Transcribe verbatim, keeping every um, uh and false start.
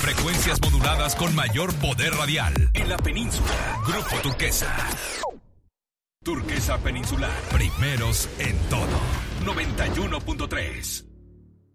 Frecuencias moduladas con mayor poder radial. En la península, Grupo Turquesa. Turquesa Peninsular. Primeros en todo. noventa y uno punto tres.